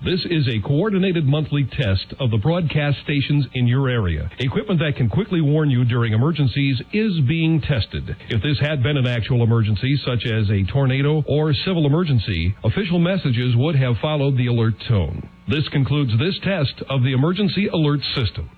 This is a coordinated monthly test of the broadcast stations in your area. Equipment that can quickly warn you during emergencies is being tested. If this had been an actual emergency, such as a tornado or civil emergency, official messages would have followed the alert tone. This concludes this test of the emergency alert system.